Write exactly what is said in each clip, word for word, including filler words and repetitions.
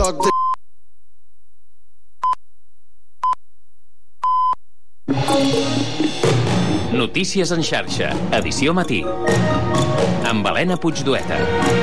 suck dick. Notícies en xarxa, edició matí. Amb Helena Puigdueta.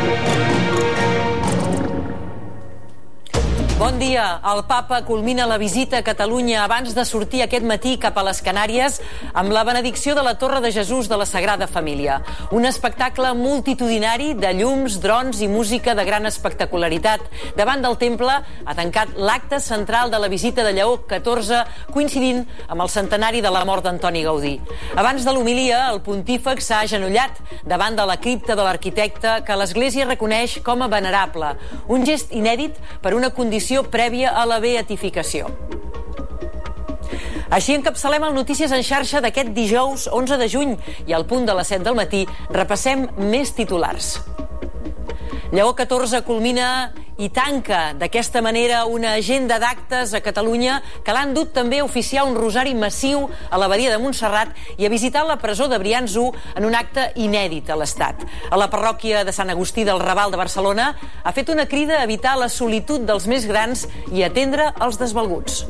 Bon dia. El papa culmina la visita a Catalunya abans de sortir aquest matí cap a les Canàries amb la benedicció de la Torre de Jesús de la Sagrada Família. Un espectacle multitudinari de llums, drons i música de gran espectacularitat. Davant del temple ha tancat l'acte central de la visita de Lleó catorze, coincidint amb el centenari de la mort d'Antoni Gaudí. Abans de l'homilia, el pontífex s'ha agenollat davant de la cripta de l'arquitecte que l'Església reconeix com a venerable. Un gest inèdit per una condició prèvia a la beatificació. Així encapçalem el Notícies en xarxa d'aquest dijous onze de juny i al punt de les set del matí repassem més titulars. Lleó catorze culmina i tanca d'aquesta manera una agenda d'actes a Catalunya que l'han dut també a oficiar un rosari massiu a l'abadia de Montserrat i a visitar la presó de Brians u en un acte inèdit a l'Estat. A la parròquia de Sant Agustí del Raval de Barcelona ha fet una crida a evitar la solitud dels més grans i atendre els desvalguts.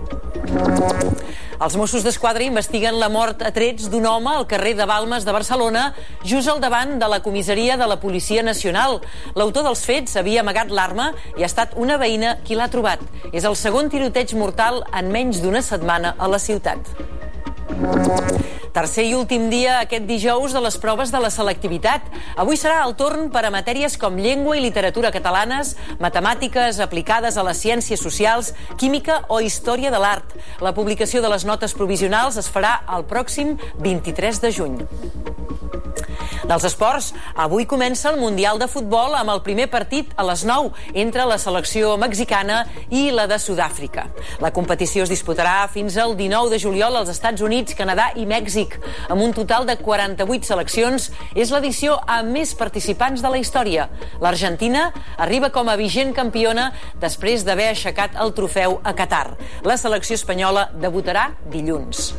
Els Mossos d'Esquadra investiguen la mort a trets d'un home al carrer de Balmes de Barcelona, just al davant de la comissaria de la Policia Nacional. L'autor dels fets havia amagat l'arma i ha estat una veïna qui l'ha trobat. És el segon tiroteig mortal en menys d'una setmana a la ciutat. Tercer i últim dia aquest dijous de les proves de la selectivitat. Avui serà el torn per a matèries com llengua i literatura catalanes, matemàtiques aplicades a les ciències socials, química o història de l'art. La publicació de les notes provisionals es farà el pròxim vint-i-tres de juny. Dels esports, avui comença el Mundial de Futbol amb el primer partit a les nou entre la selecció mexicana i la de Sud-àfrica. La competició es disputarà fins al dinou de juliol als Estats Units, Canadà i Mèxic. Amb un total de quaranta-vuit seleccions, és l'edició amb més participants de la història. L'Argentina arriba com a vigent campiona després d'haver aixecat el trofeu a Qatar. La selecció espanyola debutarà dilluns.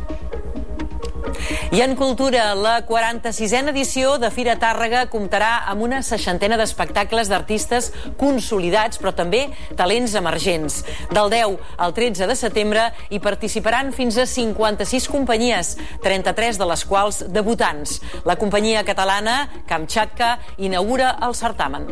I en cultura, la quaranta-sisena edició de Fira Tàrrega comptarà amb una seixantena d'espectacles d'artistes consolidats, però també talents emergents. Del deu al tretze de setembre hi participaran fins a cinquanta-sis companyies, trenta-tres de les quals debutants. La companyia catalana Kamchatka inaugura el certamen.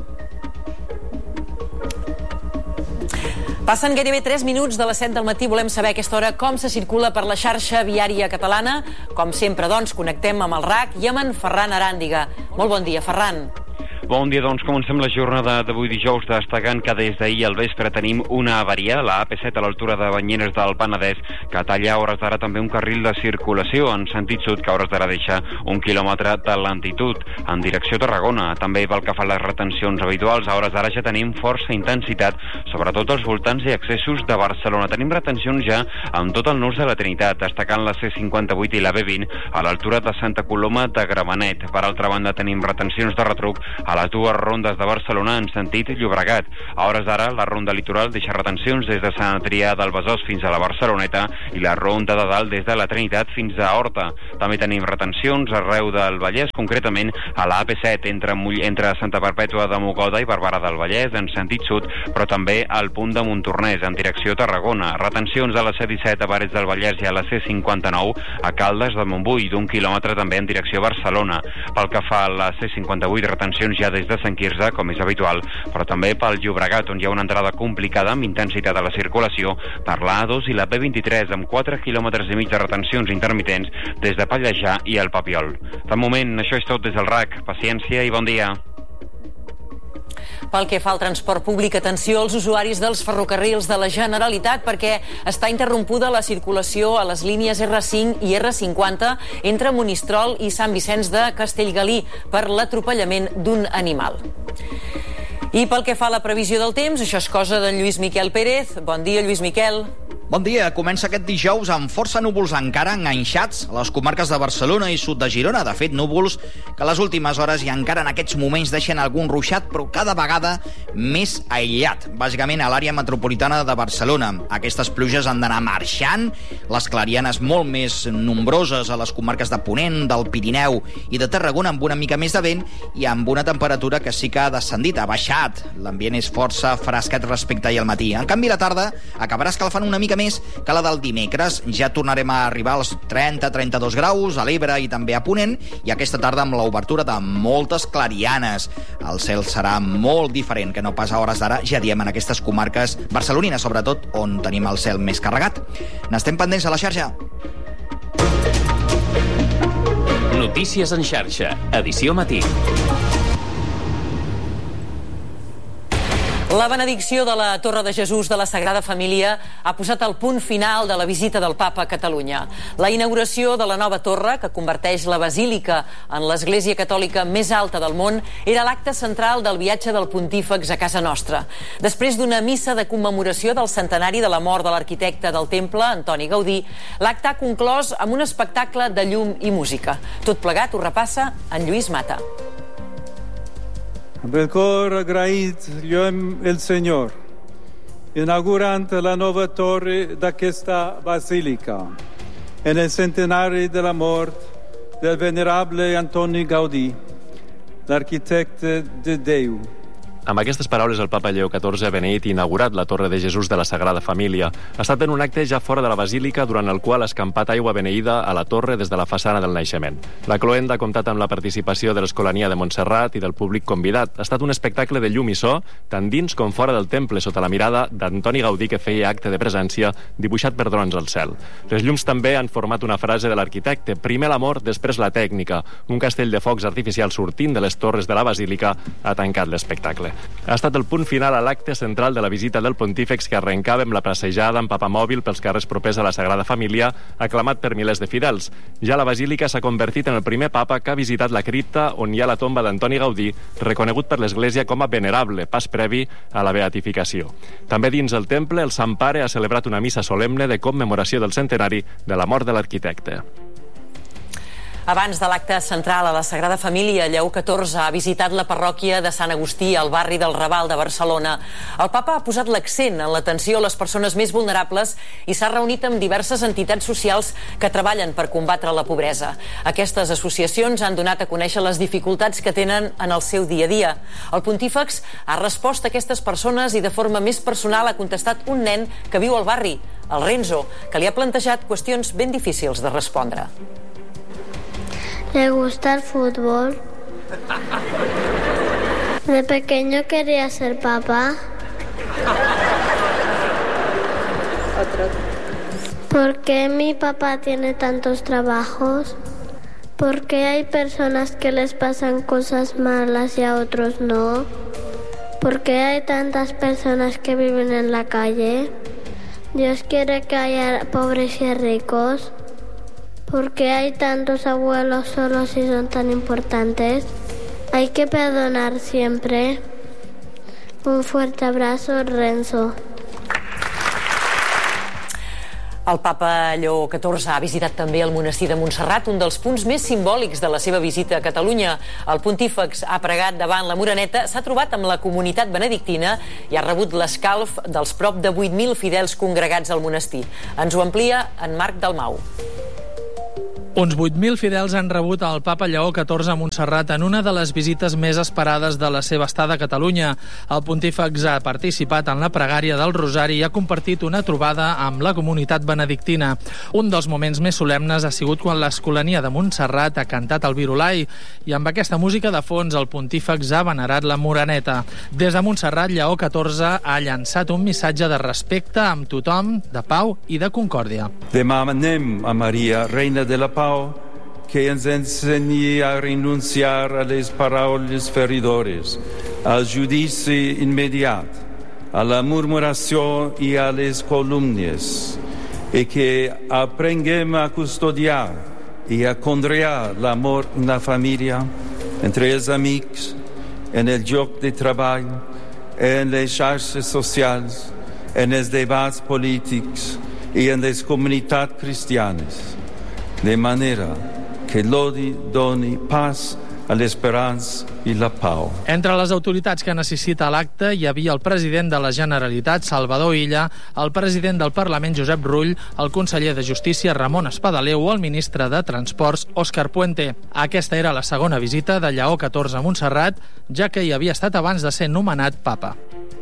Passen gairebé tres minuts de les set del matí. Volem saber a aquesta hora com se circula per la xarxa viària catalana. Com sempre, doncs, connectem amb el R A C i amb en Ferran Aràndiga. Molt bon dia, Ferran. Bon dia, doncs comencem la jornada d'avui dijous destacant que des d'ahir al vespre tenim una avaria, la A P set a l'altura de Banyeres del Penedès, que talla a hores d'ara també un carril de circulació en sentit sud, que a hores d'ara deixa un quilòmetre de lentitud en direcció a Tarragona. També pel que fa a les retencions habituals, a hores d'ara ja tenim força intensitat, sobretot als voltants i accessos de Barcelona. Tenim retencions ja amb tot el nus de la Trinitat, destacant la C cinquanta-vuit i la B vint a l'altura de Santa Coloma de Gramenet. Per altra banda, tenim retencions de retruc a les dues rondes de Barcelona en sentit Llobregat. A hores d'ara, la ronda litoral deixa retencions des de Sant Adrià del Besòs fins a la Barceloneta i la ronda de dalt des de la Trinitat fins a Horta. També tenim retencions arreu del Vallès, concretament a la A P set entre, entre Santa Perpètua de Mogoda i Barberà del Vallès en sentit sud, però també al punt de Montornès en direcció a Tarragona. Retencions a la C disset a Parets del Vallès i a la C cinquanta-nou a Caldes de Montbui, d'un quilòmetre també en direcció a Barcelona. Pel que fa a la C cinquanta-vuit, retencions ja des de Sant Quirze, com és habitual, però també pel Llobregat, on hi ha una entrada complicada amb intensitat a la circulació per l'A dos i la B vint-i-tres, amb quatre quilòmetres i mig de retencions intermitents des de Pallejà i el Papiol. De moment, això és tot des del R A C. Paciència i bon dia. Pel que fa al transport públic, atenció als usuaris dels ferrocarrils de la Generalitat perquè està interrompuda la circulació a les línies R cinc i R cinquanta entre Monistrol i Sant Vicenç de Castellgalí per l'atropellament d'un animal. I pel que fa a la previsió del temps, això és cosa d'en Lluís Miquel Pérez. Bon dia, Lluís Miquel. Bon dia. Comença aquest dijous amb força núvols encara enganxats a les comarques de Barcelona i sud de Girona. De fet, núvols que a les últimes hores i encara en aquests moments deixen algun ruixat, però cada vegada més aïllat, bàsicament a l'àrea metropolitana de Barcelona. Aquestes pluges han d'anar marxant, les clarianes molt més nombroses a les comarques de Ponent, del Pirineu i de Tarragona, amb una mica més de vent i amb una temperatura que sí que ha descendit, ha baixat. L'ambient és força fresquet respecte ahir al matí. En canvi, la tarda acabarà escalfant una mica més que la del dimecres. Ja tornarem a arribar als trenta a trenta-dos graus a l'Ebre i també a Ponent, i aquesta tarda amb l'obertura de moltes clarianes. El cel serà molt diferent que no pas a hores d'ara, ja diem, en aquestes comarques barcelonines, sobretot, on tenim el cel més carregat. N'estem pendents a la xarxa. Notícies en xarxa, edició matí. La benedicció de la Torre de Jesús de la Sagrada Família ha posat el punt final de la visita del Papa a Catalunya. La inauguració de la nova torre, que converteix la basílica en l'església catòlica més alta del món, era l'acte central del viatge del pontífex a casa nostra. Després d'una missa de commemoració del centenari de la mort de l'arquitecte del temple, Antoni Gaudí, l'acte ha conclòs amb un espectacle de llum i música. Tot plegat ho repassa en Lluís Mata. Amb el cor agraït, lloem el Senyor, inaugurant la nova torre d'aquesta basílica, en el centenari de la mort del venerable Antoni Gaudí, l'arquitecte de Déu. Amb aquestes paraules, el papa Lleó catorze ha beneït i inaugurat la Torre de Jesús de la Sagrada Família. Ha estat en un acte ja fora de la basílica, durant el qual ha escampat aigua beneïda a la torre des de la façana del naixement. La cloenda ha comptat amb la participació de l'Escolania de Montserrat i del públic convidat. Ha estat un espectacle de llum i so, tant dins com fora del temple, sota la mirada d'Antoni Gaudí, que feia acte de presència dibuixat per drons al cel. Les llums també han format una frase de l'arquitecte: primer l'amor, després la tècnica. Un castell de focs artificials sortint de les torres de la basílica ha tancat l'espectacle. Ha estat el punt final a l'acte central de la visita del pontífex, que arrencava amb la passejada amb papamòbil pels carrers propers a la Sagrada Família, aclamat per milers de fidels. Ja la basílica s'ha convertit en el primer papa que ha visitat la cripta on hi ha la tomba d'Antoni Gaudí, reconegut per l'Església com a venerable, pas previ a la beatificació. També dins el temple, el Sant Pare ha celebrat una missa solemne de commemoració del centenari de la mort de l'arquitecte. Abans de l'acte central a la Sagrada Família, Lleó catorze ha visitat la parròquia de Sant Agustí, al barri del Raval de Barcelona. El papa ha posat l'accent en l'atenció a les persones més vulnerables i s'ha reunit amb diverses entitats socials que treballen per combatre la pobresa. Aquestes associacions han donat a conèixer les dificultats que tenen en el seu dia a dia. El pontífex ha respost a aquestes persones i de forma més personal ha contestat un nen que viu al barri, el Renzo, que li ha plantejat qüestions ben difícils de respondre. ¿Le gusta el fútbol? De pequeño quería ser papá. ¿Por qué mi papá tiene tantos trabajos? ¿Por qué hay personas que les pasan cosas malas y a otros no? ¿Por qué hay tantas personas que viven en la calle? ¿Dios quiere que haya pobres y ricos? ¿Por qué hay tantos abuelos solos y son tan importantes? Hay que perdonar siempre. Un fuerte abrazo, Renzo. El papa Lleó catorze ha visitat també el monestir de Montserrat, un dels punts més simbòlics de la seva visita a Catalunya. El pontífex ha pregat davant la Moreneta, s'ha trobat amb la comunitat benedictina i ha rebut l'escalf dels prop de vuit mil fidels congregats al monestir. Ens ho amplia en Marc Dalmau. Uns vuit mil fidels han rebut el papa Lleó catorze a Montserrat en una de les visites més esperades de la seva estada a Catalunya. El pontífex ha participat en la pregària del Rosari i ha compartit una trobada amb la comunitat benedictina. Un dels moments més solemnes ha sigut quan l'Escolania de Montserrat ha cantat el Virolai i amb aquesta música de fons el pontífex ha venerat la Moreneta. Des de Montserrat, Lleó catorze ha llançat un missatge de respecte amb tothom, de pau i de concòrdia. Demanem a Maria, reina de la pau, que ens ensenyi a renunciar a les paraules feridores, al judici immediat, a la murmuració i a les calúmnies, i que aprenguem a custodiar i a conrear l'amor en la família, entre els amics, en el lloc de treball, en les xarxes socials, en els debats polítics y en las comunidades cristianas, de manera que l'odi doni paz a l'esperança i la pau. Entre les autoritats que necessita l'acte hi havia el president de la Generalitat, Salvador Illa, el president del Parlament, Josep Rull, el conseller de Justícia, Ramon Espadaler, o el ministre de Transports, Òscar Puente. Aquesta era la segona visita de Lleó catorze a Montserrat, ja que hi havia estat abans de ser nomenat papa.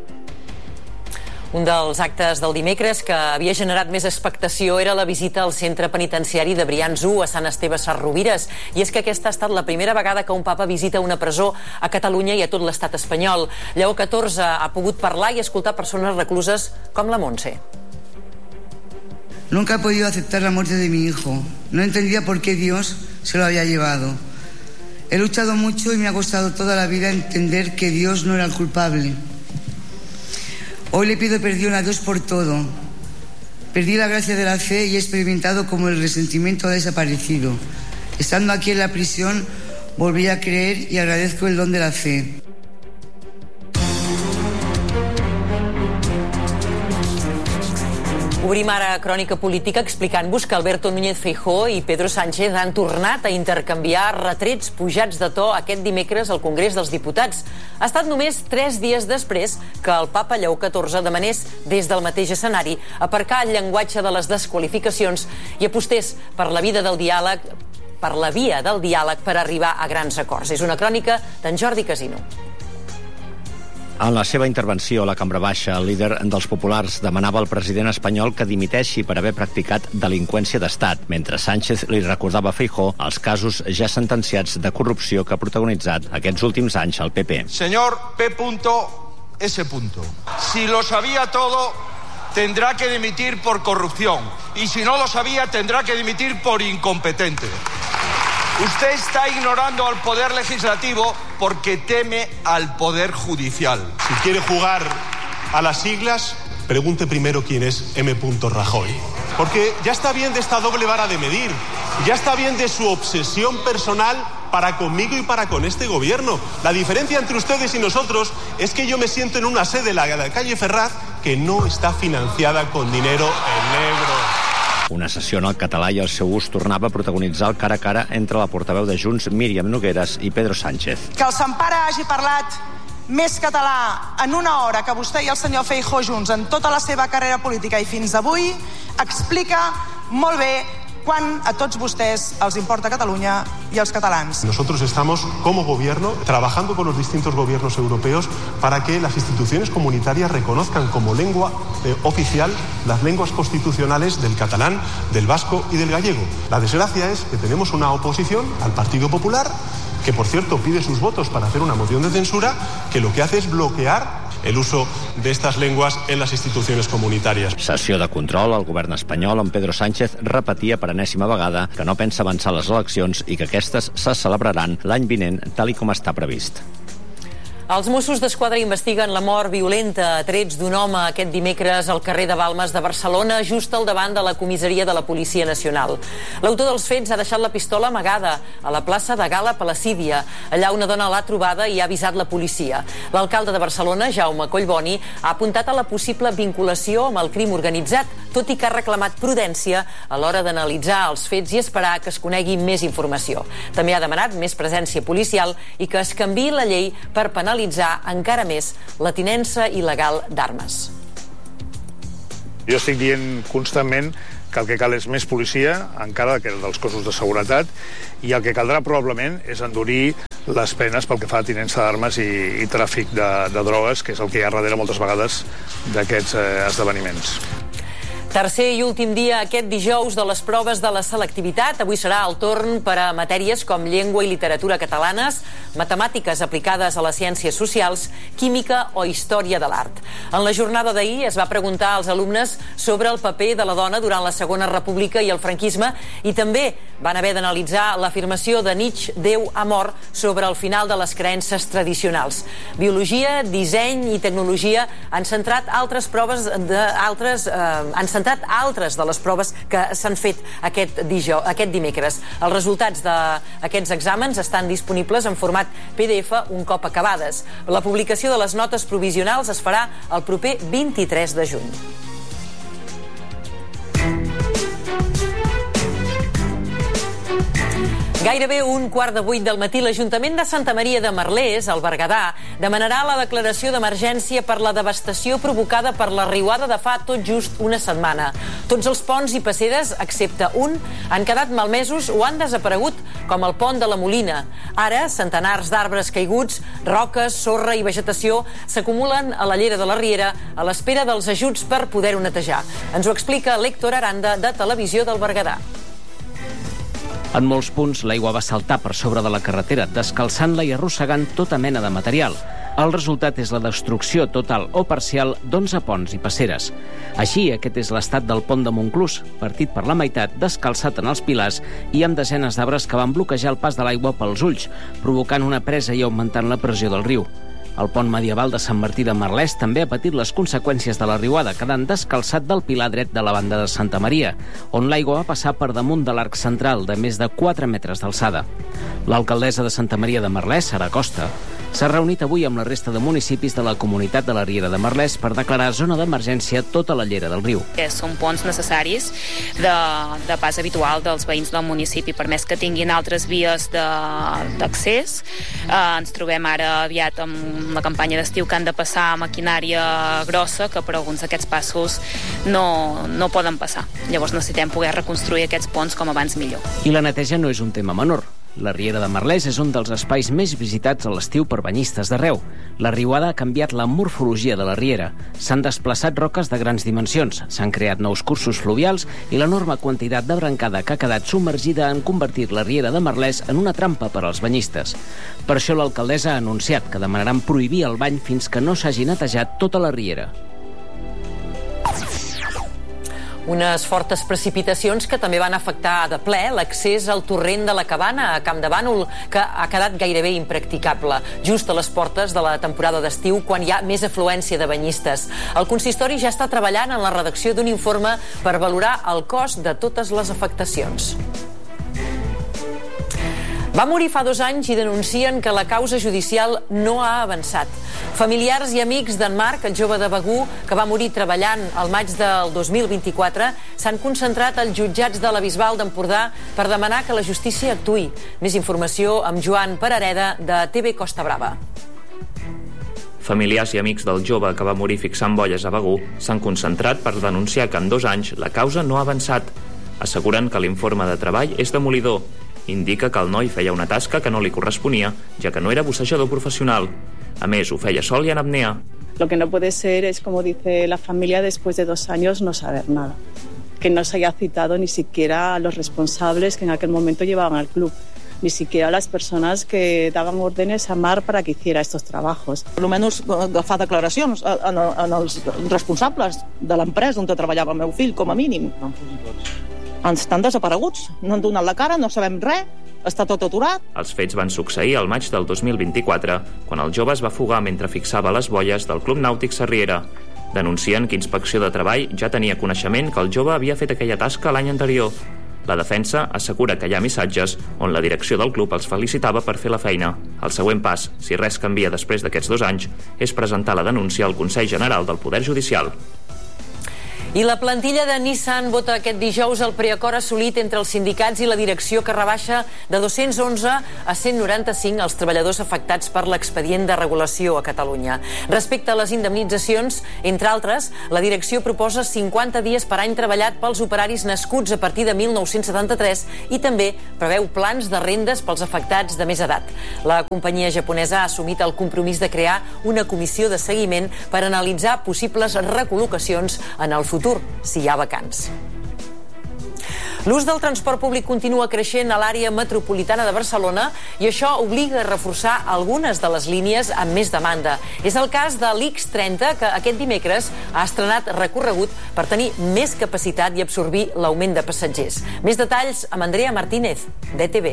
Un dels actes del dimecres que havia generat més expectació era la visita al centre penitenciari de Brians u a Sant Esteve Sesrovires. I és que aquesta ha estat la primera vegada que un papa visita una presó a Catalunya i a tot l'estat espanyol. Lleó catorze ha pogut parlar i escoltar persones recluses com la Montse. Nunca he podido aceptar la muerte de mi hijo. No entendía por qué Dios se lo había llevado. He luchado mucho y me ha costado toda la vida entender que Dios no era el culpable. Hoy le pido perdón a Dios por todo. Perdí la gracia de la fe y he experimentado como el resentimiento ha desaparecido. Estando aquí en la prisión, volví a creer y agradezco el don de la fe. Obrim ara crònica política explicant-vos que Alberto Núñez Feijóo i Pedro Sánchez han tornat a intercanviar retrets pujats de to aquest dimecres al Congrés dels Diputats. Ha estat només tres dies després que el papa Lleó catorze demanés des del mateix escenari aparcar el llenguatge de les desqualificacions i apostés per la vida del diàleg per la via del diàleg per arribar a grans acords. És una crònica d'en Jordi Casino. En la seva intervenció a la Cambra Baixa, el líder dels populars demanava al president espanyol que dimiteixi per haver practicat delinqüència d'estat, mentre Sánchez li recordava a Feijóo els casos ja sentenciats de corrupció que ha protagonitzat aquests últims anys el P P. Señor P. S. Si lo sabía todo, tendrá que dimitir por corrupción. Y si no lo sabía, tendrá que dimitir por incompetente. Usted está ignorando al Poder Legislativo porque teme al Poder Judicial. Si quiere jugar a las siglas, pregunte primero quién es M. Rajoy. Porque ya está bien de esta doble vara de medir. Ya está bien de su obsesión personal para conmigo y para con este gobierno. La diferencia entre ustedes y nosotros es que yo me siento en una sede, la de la calle Ferraz, que no está financiada con dinero en negro. Una sessió en el català i el seu ús tornava a protagonitzar el cara a cara entre la portaveu de Junts, Míriam Nogueras, i Pedro Sánchez. Que el Sempare hagi parlat més català en una hora que vostè i el senyor Feijóo junts en tota la seva carrera política i fins avui explica molt bé quan a tots vostès els importa Catalunya y a los catalans. Nosotros estamos, como gobierno, trabajando con los distintos gobiernos europeos para que las instituciones comunitarias reconozcan como lengua eh, oficial las lenguas constitucionales del catalán, del vasco y del gallego. La desgracia es que tenemos una oposición al Partido Popular que, por cierto, pide sus votos para hacer una moción de censura que lo que hace es bloquear el uso de estas lenguas en las instituciones comunitarias. Sessió de control al govern espanyol on Pedro Sánchez repetia per enèsima vegada que no pensa avançar les eleccions i que aquestes se celebraran l'any vinent tal i com està previst. Els Mossos d'Esquadra investiguen la mort violenta a trets d'un home aquest dimecres al carrer de Balmes de Barcelona, just al davant de la comissaria de la Policia Nacional. L'autor dels fets ha deixat la pistola amagada a la plaça de Gala Placídia. Allà una dona l'ha trobada i ha avisat la policia. L'alcalde de Barcelona, Jaume Collboni, ha apuntat a la possible vinculació amb el crim organitzat, tot i que ha reclamat prudència a l'hora d'analitzar els fets i esperar que es conegui més informació. També ha demanat més presència policial i que es canviï la llei per penalitzar encara més la tinença il·legal d'armes. Jo estic dient constantment que el que cal és més policia, encara que dels cossos de seguretat, i el que caldrà probablement és endurir les penes pel que fa a tinença d'armes i, i tràfic de, de drogues, que és el que hi ha darrere moltes vegades d'aquests eh, esdeveniments. Tercer i últim dia aquest dijous de les proves de la selectivitat. Avui serà el torn per a matèries com llengua i literatura catalanes, matemàtiques aplicades a les ciències socials, química o història de l'art. En la jornada d'ahir es va preguntar als alumnes sobre el paper de la dona durant la Segona República i el franquisme i també van haver d'analitzar l'afirmació de Nietzsche, Déu ha mort, sobre el final de les creences tradicionals. Biologia, disseny i tecnologia han centrat altres proves d'altres eh, han centrat centrat altres de les proves que s'han fet aquest, dijous, aquest dimecres. Els resultats d'aquests exàmens estan disponibles en format P D F un cop acabades. La publicació de les notes provisionals es farà el proper vint-i-tres de juny. Gairebé un quart de vuit del matí, l'Ajuntament de Santa Maria de Merlès, al Berguedà, demanarà la declaració d'emergència per la devastació provocada per la riuada de fa tot just una setmana. Tots els ponts i passeres, excepte un, han quedat malmesos o han desaparegut, com el pont de la Molina. Ara, centenars d'arbres caiguts, roques, sorra i vegetació s'acumulen a la llera de la Riera a l'espera dels ajuts per poder-ho netejar. Ens ho explica l'Héctor Aranda, de Televisió del Berguedà. En molts punts, l'aigua va saltar per sobre de la carretera, descalçant-la i arrossegant tota mena de material. El resultat és la destrucció total o parcial d'onze ponts i passeres. Així, aquest és l'estat del pont de Montclús, partit per la meitat, descalçat en els pilars i amb desenes d'arbres que van bloquejar el pas de l'aigua pels ulls, provocant una presa i augmentant la pressió del riu. El pont medieval de Sant Martí de Merlès també ha patit les conseqüències de la riuada, quedant descalçat del pilar dret de la banda de Santa Maria, on l'aigua va passar per damunt de l'arc central de més de quatre metres d'alçada. L'alcaldessa de Santa Maria de Merlès, Sara Costa, s'ha reunit avui amb la resta de municipis de la comunitat de la Riera de Merlès per declarar zona d'emergència tota la llera del riu. Són ponts necessaris de, de pas habitual dels veïns del municipi, per més que tinguin altres vies d'accés. Eh, ens trobem ara aviat amb la campanya d'estiu que han de passar maquinària grossa, que per alguns d'aquests passos no, no poden passar. Llavors necessitem poder reconstruir aquests ponts com abans millor. I la neteja no és un tema menor. La Riera de Merlès és un dels espais més visitats a l'estiu per banyistes d'arreu. La riuada ha canviat la morfologia de la riera. S'han desplaçat roques de grans dimensions, s'han creat nous cursos fluvials i l'enorme quantitat de brancada que ha quedat submergida han convertit la Riera de Merlès en una trampa per als banyistes. Per això l'alcaldessa ha anunciat que demanaran prohibir el bany fins que no s'hagi netejat tota la riera. Unes fortes precipitacions que també van afectar de ple l'accés al torrent de la Cabana a Camp de Bànol, que ha quedat gairebé impracticable, just a les portes de la temporada d'estiu, quan hi ha més afluència de banyistes. El consistori ja està treballant en la redacció d'un informe per valorar el cost de totes les afectacions. Va morir fa dos anys i denuncien que la causa judicial no ha avançat. Familiars i amics d'en Marc, el jove de Begur, que va morir treballant al maig del dos mil vint-i-quatre, s'han concentrat als jutjats de la Bisbal d'Empordà per demanar que la justícia actuï. Més informació amb Joan Parareda, de T V Costa Brava. Familiars i amics del jove que va morir fixant bolles a Begur s'han concentrat per denunciar que en dos anys la causa no ha avançat. Asseguren que l'informe de treball és demolidor. Indica que el noi feia una tasca que no li corresponia, ja que no era bussejador profesional. A més, ho feia sol i en apnea. Lo que no puede ser es, como dice la familia, después de dos años no saber nada. Que no se haya citado ni siquiera a los responsables que en aquel momento llevaban al club, ni siquiera a las personas que daban órdenes a Marc para que hiciera estos trabajos. Almenys agafar declaracions en, en els responsables de l'empresa on treballava el meu fill, com a mínim. Estan desapareguts, no han donat la cara, no sabem res, està tot aturat. Els fets van succeir al maig del dos mil vint-i-quatre, quan el jove es va fugar mentre fixava les bolles del Club Nàutic Sarriera. Denuncien que Inspecció de Treball ja tenia coneixement que el jove havia fet aquella tasca l'any anterior. La defensa assegura que hi ha missatges on la direcció del club els felicitava per fer la feina. El següent pas, si res canvia després d'aquests dos anys, és presentar la denúncia al Consell General del Poder Judicial. I la plantilla de Nissan vota aquest dijous el preacord assolit entre els sindicats i la direcció, que rebaixa de dos-cents onze a cent noranta-cinc els treballadors afectats per l'expedient de regulació a Catalunya. Respecte a les indemnitzacions, entre altres, la direcció proposa cinquanta dies per any treballat pels operaris nascuts a partir de mil nou-cents setanta-tres i també preveu plans de rendes pels afectats de més edat. La companyia japonesa ha assumit el compromís de crear una comissió de seguiment per analitzar possibles recol·locacions en el futur, si hi ha vacants. L'ús del transport públic continua creixent a l'àrea metropolitana de Barcelona i això obliga a reforçar algunes de les línies amb més demanda. És el cas de l'X trenta, que aquest dimecres ha estrenat recorregut per tenir més capacitat i absorbir l'augment de passatgers. Més detalls amb Andrea Martínez, d'E T V.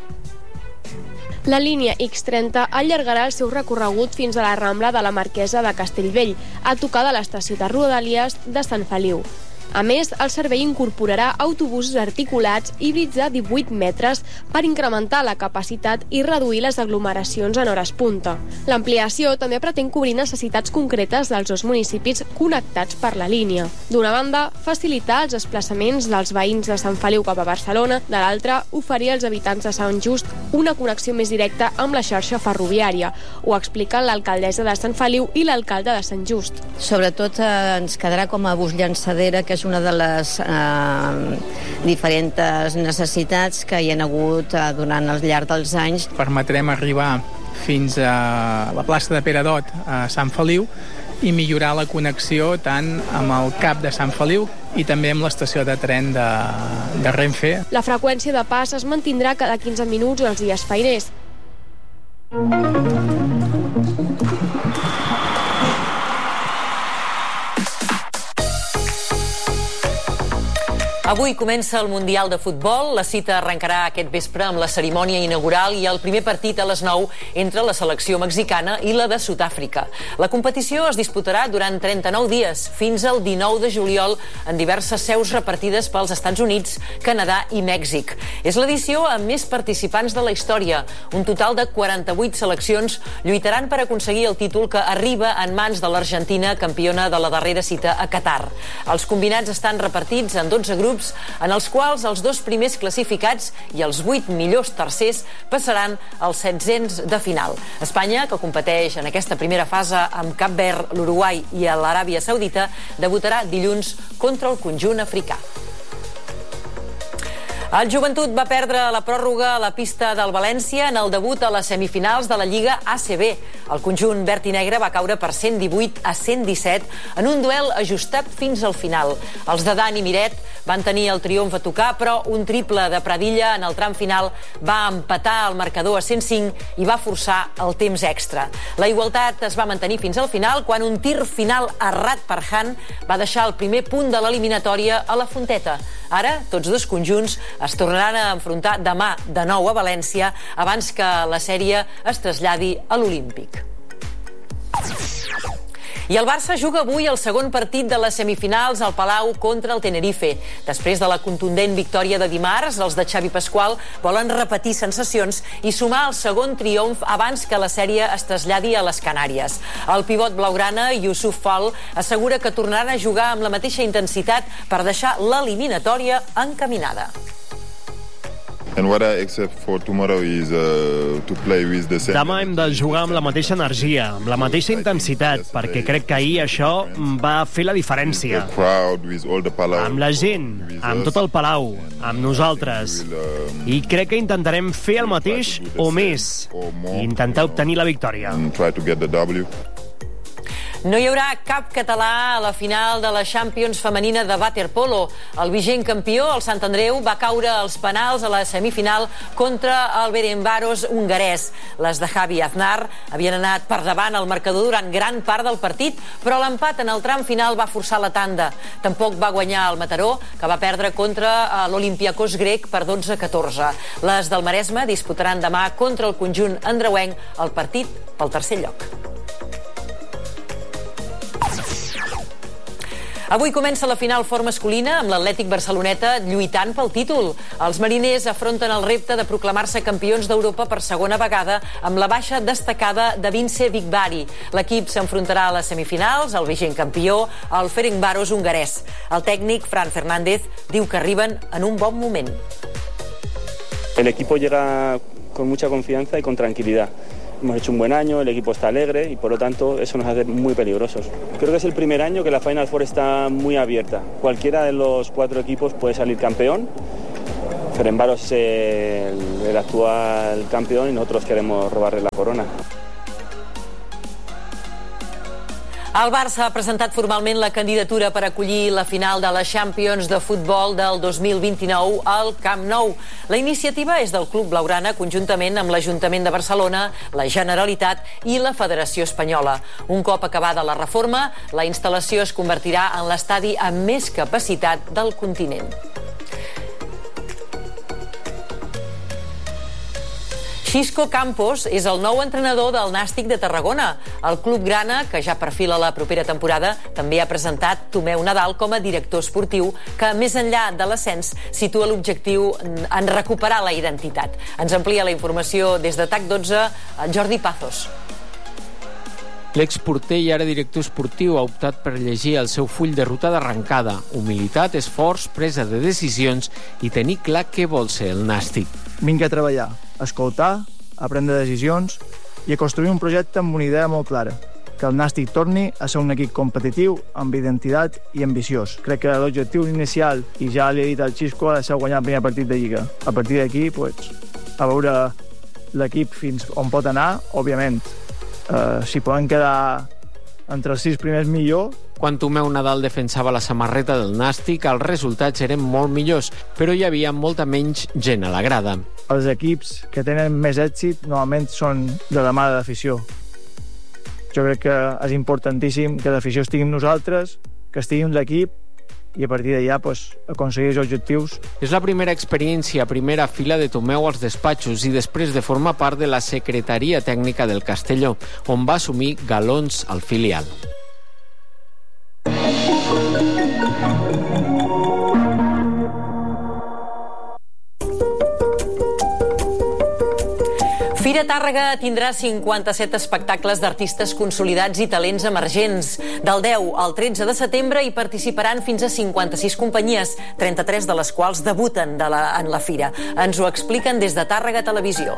La línia X trenta allargarà el seu recorregut fins a la Rambla de la Marquesa de Castellbell, a tocar de l'estació de Rodalies de Sant Feliu. A més, el servei incorporarà autobusos articulats híbrids de divuit metres per incrementar la capacitat i reduir les aglomeracions en hores punta. L'ampliació també pretén cobrir necessitats concretes dels dos municipis connectats per la línia. D'una banda, facilitar els desplaçaments dels veïns de Sant Feliu cap a Barcelona, de l'altra, oferir als habitants de Sant Just una connexió més directa amb la xarxa ferroviària, ho expliquen l'alcaldessa de Sant Feliu i l'alcalde de Sant Just. Sobretot eh, ens quedarà com a bus llançadera, que és una de les eh, diferents necessitats que hi ha hagut eh, durant el llarg dels anys. Permetrem arribar fins a la plaça de Peredot a Sant Feliu i millorar la connexió tant amb el cap de Sant Feliu i també amb l'estació de tren de, de Renfe. La freqüència de pas es mantindrà cada quinze minuts els dies feiners. Avui comença el Mundial de Futbol. La cita arrencarà aquest vespre amb la cerimònia inaugural i el primer partit a les nou entre la selecció mexicana i la de Sud-àfrica. La competició es disputarà durant trenta-nou dies, fins al dinou de juliol, en diverses seus repartides pels Estats Units, Canadà i Mèxic. És l'edició amb més participants de la història. Un total de quaranta-vuit seleccions lluitaran per aconseguir el títol que arriba en mans de l'Argentina, campiona de la darrera cita a Qatar. Els combinats estan repartits en dotze grups, en els quals els dos primers classificats i els vuit millors tercers passaran als setzents de final. Espanya, que competeix en aquesta primera fase amb Cap Verd, l'Uruguai i l'Aràbia Saudita, debutarà dilluns contra el conjunt africà. El Joventut va perdre la pròrroga a la pista del València en el debut a les semifinals de la Lliga A C B. El conjunt verd i negre va caure per cent divuit a cent disset en un duel ajustat fins al final. Els de Dani Miret van tenir el triomf a tocar, però un triple de Pradilla en el tram final va empatar el marcador a cent cinc i va forçar el temps extra. La igualtat es va mantenir fins al final, quan un tir final errat per Han va deixar el primer punt de l'eliminatòria a la Fonteta. Ara, tots dos conjunts es tornaran a enfrontar demà de nou a València abans que la sèrie es traslladi a l'Olímpic. I el Barça juga avui el segon partit de les semifinals al Palau contra el Tenerife. Després de la contundent victòria de dimarts, els de Xavi Pasqual volen repetir sensacions i sumar el segon triomf abans que la sèrie es traslladi a les Canàries. El pivot blaugrana, Youssouf Fall, assegura que tornaran a jugar amb la mateixa intensitat per deixar l'eliminatòria encaminada. And what I expect for tomorrow is uh, to play with the same. Demà hem de jugar amb la mateixa energia, amb la mateixa intensitat, perquè crec que ahir això va fer la diferència. Amb la gent, amb tot el Palau, amb nosaltres. I crec que intentarem fer el mateix o més, i intentar obtenir la victòria. No hi haurà cap català a la final de la Champions femenina de waterpolo. El vigent campió, el Sant Andreu, va caure als penals a la semifinal contra el Ferencváros hongarès. Les de Javi Aznar havien anat per davant al marcador durant gran part del partit, però l'empat en el tram final va forçar la tanda. Tampoc va guanyar el Mataró, que va perdre contra l'Olympiakos grec per dotze a catorze. Les del Maresme disputaran demà contra el conjunt andreuenc el partit pel tercer lloc. Avui comença la final fort masculina amb l'Atlètic Barceloneta lluitant pel títol. Els mariners afronten el repte de proclamar-se campions d'Europa per segona vegada amb la baixa destacada de Vince Vigbari. L'equip s'enfrontarà a les semifinals, el vigent campió, el Ferencváros hongarès. El tècnic, Fran Fernández, diu que arriben en un bon moment. El equipo llega con mucha confianza y con tranquilidad. Hemos hecho un buen año, el equipo está alegre y por lo tanto eso nos hace muy peligrosos. Creo que es el primer año que la Final Four está muy abierta. Cualquiera de los cuatro equipos puede salir campeón. Ferencváros es el, el actual campeón y nosotros queremos robarle la corona. El Barça ha presentat formalment la candidatura per acollir la final de la Champions de futbol del dos mil vint-i-nou al Camp Nou. La iniciativa és del Club Blaugrana conjuntament amb l'Ajuntament de Barcelona, la Generalitat i la Federació Espanyola. Un cop acabada la reforma, la instal·lació es convertirà en l'estadi amb més capacitat del continent. Xisco Campos és el nou entrenador del Nàstic de Tarragona. El club grana, que ja perfila la propera temporada, també ha presentat Tomeu Nadal com a director esportiu, que més enllà de l'ascens situa l'objectiu en recuperar la identitat. Ens amplia la informació des de T A C dotze, Jordi Pazos. L'exporter i ara director esportiu ha optat per llegir el seu full de ruta d'arrencada: humilitat, esforç, presa de decisions i tenir clar què vol ser el Nàstic. Vinc a treballar, a escoltar, a prendre decisions i a construir un projecte amb una idea molt clara: que el Nàstic torni a ser un equip competitiu, amb identitat i ambiciós. Crec que l'objectiu inicial, i ja li he dit al Xisco, ha de ser guanyar el primer partit de Lliga. A partir d'aquí, pues, a veure l'equip fins on pot anar, òbviament. Uh, si poden quedar entre els sis primers, millor. Quan Tomeu Nadal defensava la samarreta del Nàstic, els resultats eren molt millors, però hi havia molta menys gent a la grada. Els equips que tenen més èxit normalment són de la mà de l'afició. Jo crec que és importantíssim que l'afició estigui amb nosaltres, que estigui amb l'equip, i a partir d'allà pues, aconseguir els objectius. És la primera experiència a primera fila de Tomeu als despatxos i després de formar part de la secretaria tècnica del Castelló, on va assumir galons al filial. Fira Tàrrega tindrà cinquanta-set espectacles d'artistes consolidats i talents emergents. Del deu al tretze de setembre hi participaran fins a cinquanta-sis companyies, trenta-tres de les quals debuten de la, en la fira. Ens ho expliquen des de Tàrrega Televisió.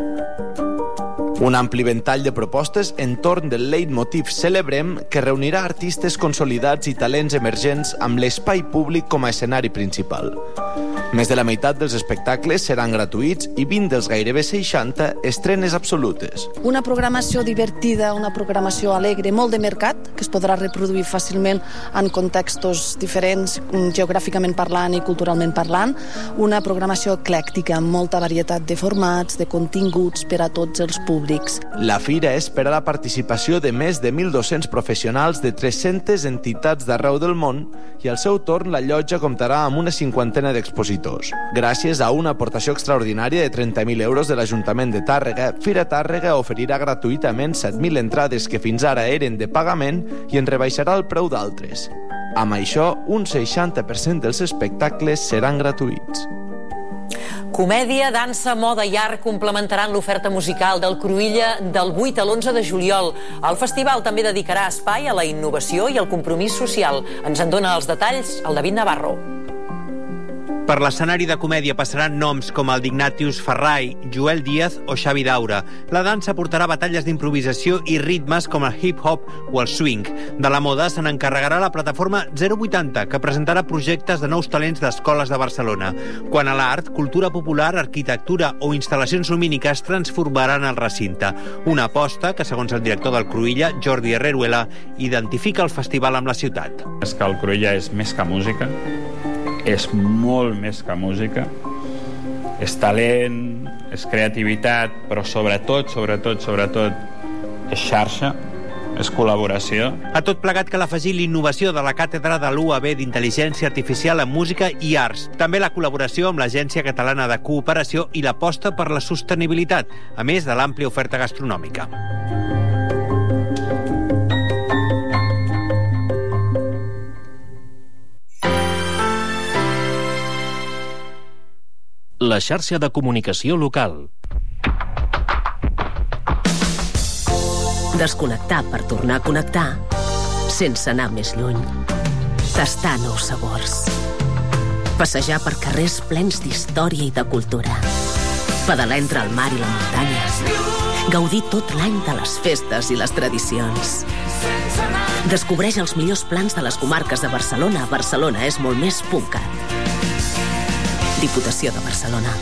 Un ampli ventall de propostes entorn del leitmotiv Celebrem, que reunirà artistes consolidats i talents emergents amb l'espai públic com a escenari principal. Més de la meitat dels espectacles seran gratuïts i vint dels gairebé seixanta estrenes absolutes. Una programació divertida, una programació alegre, molt de mercat, que es podrà reproduir fàcilment en contextos diferents, geogràficament parlant i culturalment parlant. Una programació eclèctica, amb molta varietat de formats, de continguts per a tots els públics. La fira espera la participació de més de mil dos-cents professionals de tres-centes entitats d'arreu del món i al seu torn la llotja comptarà amb una cinquantena d'expositors. Gràcies a una aportació extraordinària de trenta mil euros de l'Ajuntament de Tàrrega, Fira Tàrrega oferirà gratuïtament set mil entrades que fins ara eren de pagament i en rebaixarà el preu d'altres. Amb això, un seixanta per cent dels espectacles seran gratuïts. Comèdia, dansa, moda i art complementaran l'oferta musical del Cruïlla del vuit a l'onze de juliol. El festival també dedicarà espai a la innovació i al compromís social. Ens en dona els detalls el David Navarro. Per l'escenari de comèdia passaran noms com el d'Ignatius Ferrai, Joel Díaz o Xavi Daura. La dansa portarà batalles d'improvisació i ritmes com el hip-hop o el swing. De la moda se n'encarregarà la plataforma zero vuitanta, que presentarà projectes de nous talents d'escoles de Barcelona. Quant a l'art, cultura popular, arquitectura o instal·lacions lumíniques transformaran el recinte. Una aposta que, segons el director del Cruïlla, Jordi Herreruela, identifica el festival amb la ciutat. És que el Cruïlla és més que música, és molt més que música, és talent, és creativitat, però sobretot, sobretot, sobretot és xarxa, és col·laboració. A tot plegat cal afegir l'innovació de la càtedra de l'U A B d'Intel·ligència Artificial en Música i Arts. També la col·laboració amb l'Agència Catalana de Cooperació i l'aposta per la sostenibilitat, a més de l'àmplia oferta gastronòmica. La xarxa de comunicació local. Desconnectar per tornar a connectar sense anar més lluny. Tastar nous sabors. Passejar per carrers plens d'història i de cultura. Pedalar entre el mar i la muntanya. Gaudir tot l'any de les festes i les tradicions. Descobreix els millors plans de les comarques de Barcelona a Barcelona és molt més punt cat. Diputació de Barcelona.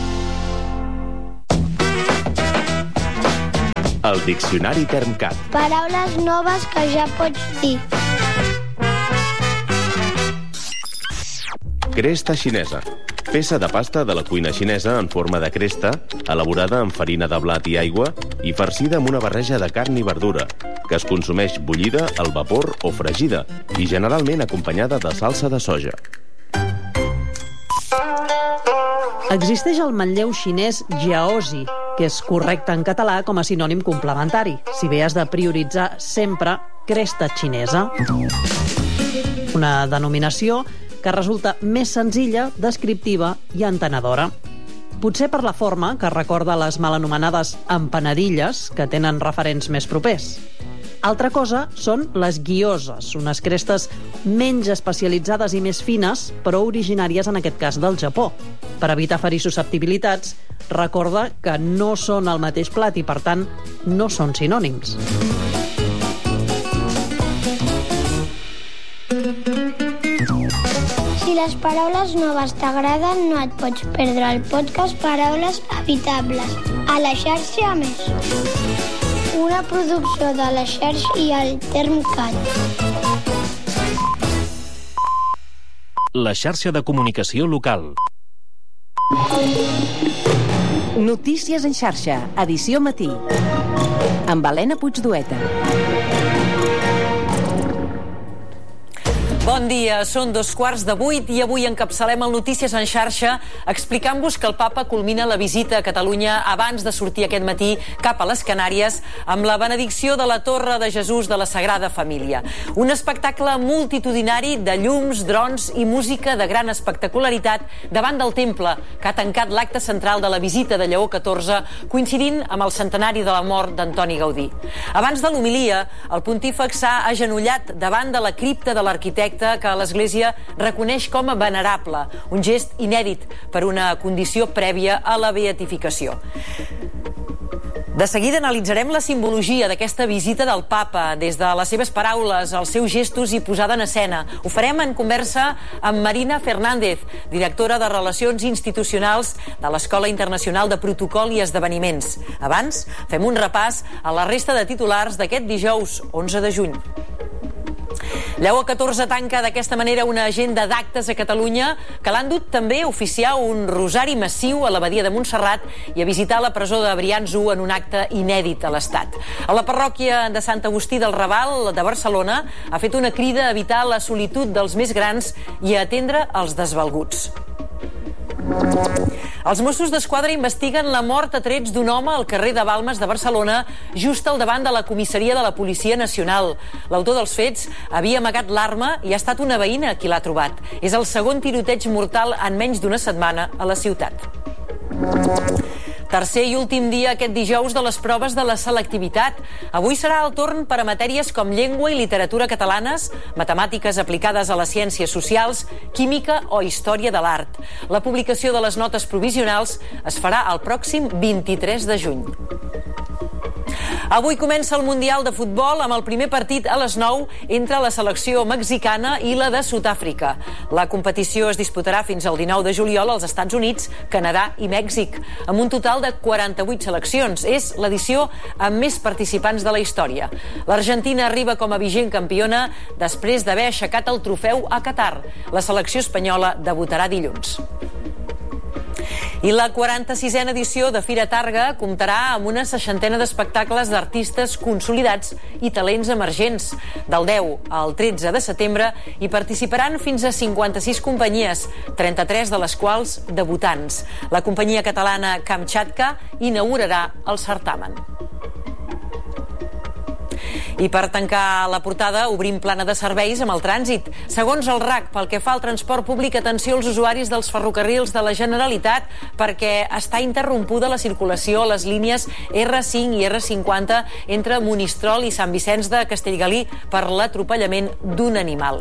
El Diccionari Termcat. Paraules noves que ja pots dir. Cresta xinesa. Peça de pasta de la cuina xinesa en forma de cresta, elaborada amb farina de blat i aigua i farcida amb una barreja de carn i verdura, que es consumeix bullida, al vapor o fregida i generalment acompanyada de salsa de soja. Existeix el manlleu xinès jiaozi, que és correcte en català com a sinònim complementari, si bé has de prioritzar sempre cresta xinesa. Una denominació que resulta més senzilla, descriptiva i entenedora. Potser per la forma, que recorda les mal anomenades empanadilles, que tenen referents més propers. Altra cosa són les guioses, unes crestes menys especialitzades i més fines, però originàries en aquest cas del Japó. Per evitar ferir susceptibilitats, recorda que no són el mateix plat i, per tant, no són sinònims. Si les paraules noves t'agraden, no et pots perdre el podcast Paraules Evitables a la xarxa Més. Una producció de la xarxa i el Termcat. La xarxa de comunicació local. Notícies en xarxa, edició matí. Amb Helena Puigdueta. Bon dia, són dos quarts de vuit i avui encapçalem el Notícies en xarxa explicant-vos que el papa culmina la visita a Catalunya abans de sortir aquest matí cap a les Canàries amb la benedicció de la Torre de Jesús de la Sagrada Família. Un espectacle multitudinari de llums, drons i música de gran espectacularitat davant del temple que ha tancat l'acte central de la visita de Lleó catorze coincidint amb el centenari de la mort d'Antoni Gaudí. Abans de l'homilia, el pontífex s'ha agenollat davant de la cripta de l'arquitecte que l'Església reconeix com a venerable, un gest inèdit per una condició prèvia a la beatificació. De seguida analitzarem la simbologia d'aquesta visita del papa, des de les seves paraules, els seus gestos i posada en escena. Ho farem en conversa amb Marina Fernández, directora de Relacions Institucionals de l'Escola Internacional de Protocol i Esdeveniments. Abans, fem un repàs a la resta de titulars d'aquest dijous, onze de juny. Lleó catorze tanca d'aquesta manera una agenda d'actes a Catalunya que l'han dut també a oficiar un rosari massiu a l'abadia de Montserrat i a visitar la presó de Brians u en un acte inèdit a l'Estat. A la parròquia de Sant Agustí del Raval de Barcelona ha fet una crida a evitar la solitud dels més grans i a atendre els desvalguts. Els Mossos d'Esquadra investiguen la mort a trets d'un home al carrer de Balmes de Barcelona, just al davant de la comissaria de la Policia Nacional. L'autor dels fets havia amagat l'arma i ha estat una veïna qui l'ha trobat. És el segon tiroteig mortal en menys d'una setmana a la ciutat. Tercer i últim dia aquest dijous de les proves de la selectivitat. Avui serà el torn per a matèries com llengua i literatura catalanes, matemàtiques aplicades a les ciències socials, química o història de l'art. La publicació de les notes provisionals es farà el pròxim vint-i-tres de juny. Avui comença el Mundial de Futbol amb el primer partit a les nou entre la selecció mexicana i la de Sud-àfrica. La competició es disputarà fins al dinou de juliol als Estats Units, Canadà i Mèxic, amb un total de quaranta-vuit seleccions. És l'edició amb més participants de la història. L'Argentina arriba com a vigent campiona després d'haver aixecat el trofeu a Qatar. La selecció espanyola debutarà dilluns. I la quaranta-sisena edició de Fira Targa comptarà amb una seixantena d'espectacles d'artistes consolidats i talents emergents. Del deu al tretze de setembre hi participaran fins a cinquanta-sis companyies, trenta-tres de les quals debutants. La companyia catalana Kamchatka inaugurarà el certamen. I per tancar la portada obrim plana de serveis amb el trànsit. Segons el R A C, pel que fa al transport públic, atenció als usuaris dels ferrocarrils de la Generalitat perquè està interrompuda la circulació a les línies erre cinc i erre cinquanta entre Monistrol i Sant Vicenç de Castellgalí per l'atropellament d'un animal.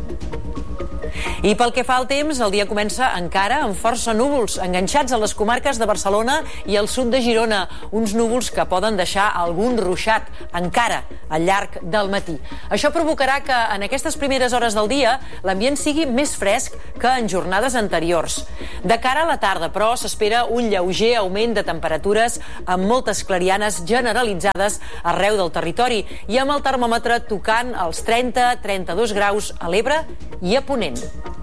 I pel que fa al temps, el dia comença encara amb força núvols, enganxats a les comarques de Barcelona i al sud de Girona. Uns núvols que poden deixar algun ruixat encara al llarg del matí. Això provocarà que en aquestes primeres hores del dia l'ambient sigui més fresc que en jornades anteriors. De cara a la tarda, però, s'espera un lleuger augment de temperatures amb moltes clarianes generalitzades arreu del territori i amb el termòmetre tocant els trenta a trenta-dos graus a l'Ebre i a Ponent.